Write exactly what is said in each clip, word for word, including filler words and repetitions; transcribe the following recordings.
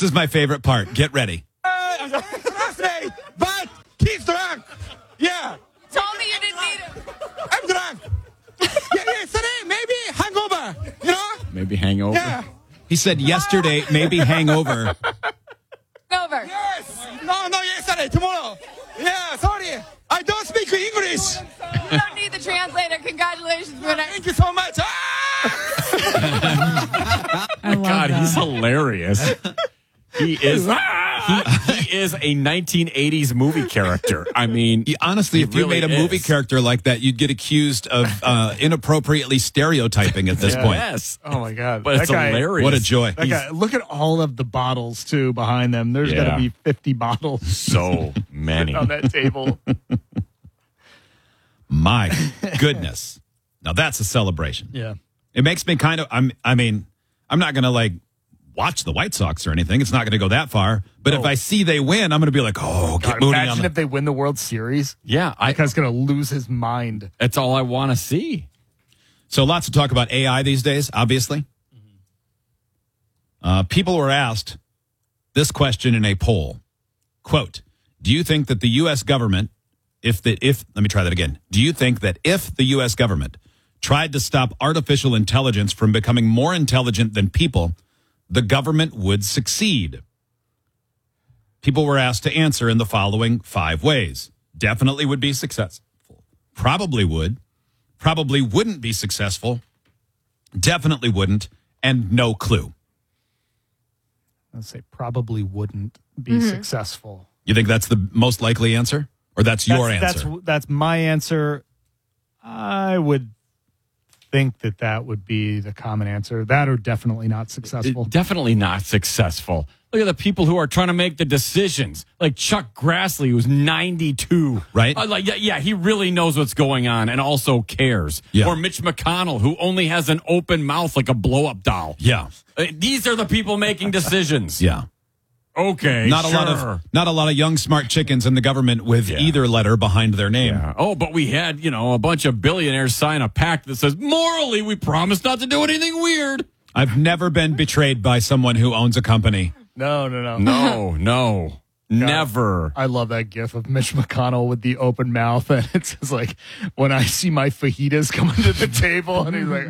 This is my favorite part. Get ready. Uh, Thursday, but he's drunk. Yeah. Told me you didn't need him. I'm drunk. Yeah, yesterday, maybe hangover. You know? Maybe hangover. Yeah. He said yesterday, maybe hangover. Over. Yes. No, no, yesterday, tomorrow. Yeah, sorry. I don't speak English. You don't need the translator. Congratulations, winner. Thank you so much. Ah! I love God, that. he's hilarious. He is he, he is a nineteen eighties movie character. I mean, Yeah, honestly, he if you really made a movie is. character like that, you'd get accused of uh, inappropriately stereotyping at this Yeah. point. Yes, Oh my God! but that it's guy, hilarious. What a joy. That guy, look at all of the bottles too behind them. There's got Yeah. to be fifty bottles So many. on that table. My goodness. Now that's a celebration. Yeah. It makes me kind of, I'm, I mean, I'm not going to like watch the White Sox or anything. It's not going to go that far. But if No. I see they win, I'm going to be like, oh, get God, Mooney on imagine the... if they win the World Series. Yeah, I, That guy's gonna lose his mind. that's all I want to see. So lots of talk about A I these days, obviously. Uh, people were asked this question in a poll. Quote, do you think that the U S government, if the, if, let me try that again. Do you think that if the U S government tried to stop artificial intelligence from becoming more intelligent than people, the government would succeed? People were asked to answer in the following five ways. Definitely would be successful. Probably would. Probably wouldn't be successful. Definitely wouldn't. And no clue. I'd say probably wouldn't be successful. You think that's the most likely answer? Or that's your that's, answer? That's that's my answer. I would think that that would be the common answer. That or definitely not successful. Definitely not successful. Look at the people who are trying to make the decisions, like Chuck Grassley, who's ninety-two. Right. Uh, like, yeah, yeah, he really knows what's going on and also cares. Yeah. Or Mitch McConnell, who only has an open mouth like a blow-up doll. Yeah. Uh, These are the people making decisions. Yeah. Okay, Not a lot sure. of not a lot of young smart chickens in the government with Yeah. either letter behind their name. Yeah. Oh, but we had, you know, a bunch of billionaires sign a pact that says, morally, we promise not to do anything weird. I've never been betrayed by someone who owns a company. no, no, no, No, no, never. I love that gif of Mitch McConnell with the open mouth, and it says like, "When I see my fajitas coming to the table," and he's like,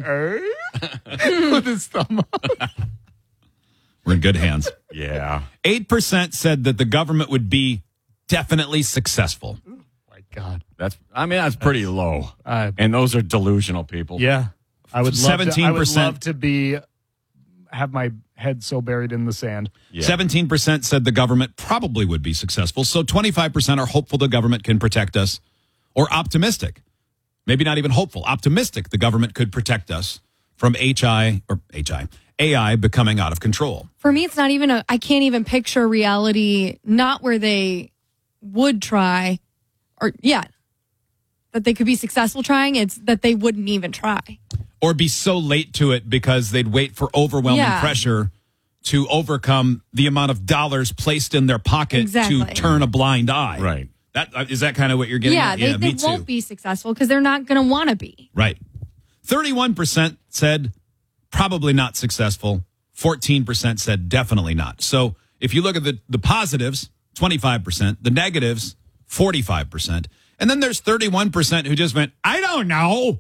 "Er?" with his thumb up. We're in good hands. Yeah. eight percent said that the government would be definitely successful. My God, That's, I mean, that's pretty low. uh, And those are delusional people. yeah, I would love to, I would seventeen percent love to be have my head so buried in the sand. Yeah. seventeen percent said the government probably would be successful. So twenty-five percent are hopeful the government can protect us, or optimistic. Maybe not even hopeful, optimistic the government could protect us from H I or H I A I becoming out of control. For me, it's not even a, I can't even picture reality, not where they would try, or yeah, that they could be successful trying. It's that they wouldn't even try. Or be so late to it because they'd wait for overwhelming Yeah. pressure to overcome the amount of dollars placed in their pocket Exactly. to turn a blind eye. Right. That uh, is that kind of what you're getting Yeah, at? they, me they too. won't be successful because they're not going to want to be. Right. thirty-one percent said probably not successful. fourteen percent said definitely not. So if you look at the, the positives, twenty-five percent, the negatives, forty-five percent. And then there's thirty-one percent who just went, I don't know.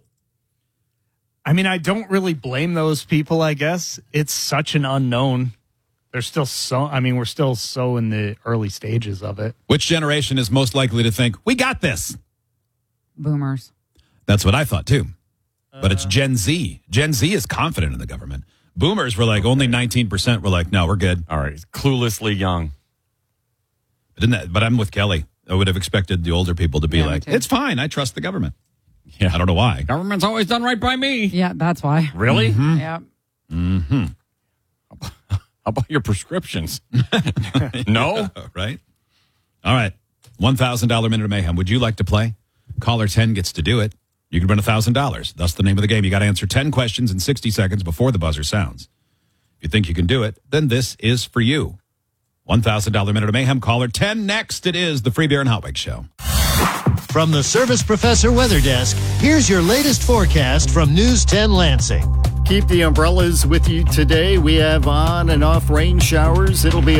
I mean, I don't really blame those people, I guess. It's such an unknown. They're still so, I mean, we're still so in the early stages of it. Which generation is most likely to think, we got this? Boomers. That's what I thought too. But it's Gen Z. Gen Z is confident in the government. Boomers were like, only nineteen percent were like, no, we're good. All right. Cluelessly young. But, isn't that, but I'm with Kelly. I would have expected the older people to be Yeah, me like, too. it's fine. I trust the government. Yeah. I don't know why. Government's always done right by me. Yeah, that's why. Really? Yeah. How about your prescriptions? No? Right? All right. one thousand dollars Minute of Mayhem. Would you like to play? Caller ten gets to do it. You can win one thousand dollars. That's the name of the game. You got to answer ten questions in sixty seconds before the buzzer sounds. If you think you can do it, then this is for you. one thousand dollars Minute of Mayhem. Caller ten. Next, it is the Free Beer and Hot Wings Show. From the Service Professor Weather Desk, here's your latest forecast from News ten Lansing. Keep the umbrellas with you today. We have on and off rain showers. It'll be